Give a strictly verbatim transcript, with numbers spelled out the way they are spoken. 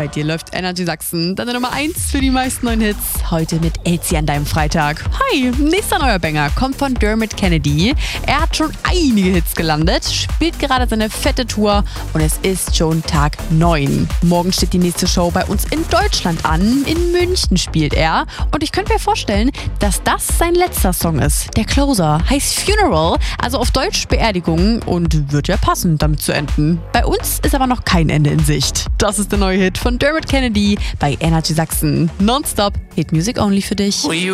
Bei dir läuft Energy Sachsen, deine Nummer eins für die meisten neuen Hits. Heute mit Elsie an deinem Freitag. Hi, nächster neuer Banger kommt von Dermot Kennedy. Er hat schon einige Hits gelandet, spielt gerade seine fette Tour und es ist schon Tag neun. Morgen steht die nächste Show bei uns in Deutschland an. In München spielt er und ich könnte mir vorstellen, dass das sein letzter Song ist. Der Closer heißt Funeral, also auf Deutsch Beerdigung und wird ja passen, damit zu enden. Bei uns ist aber noch kein Ende in Sicht. Das ist der neue Hit von Dermot Kennedy bei Energy Sachsen. Nonstop Hit Music Only für dich.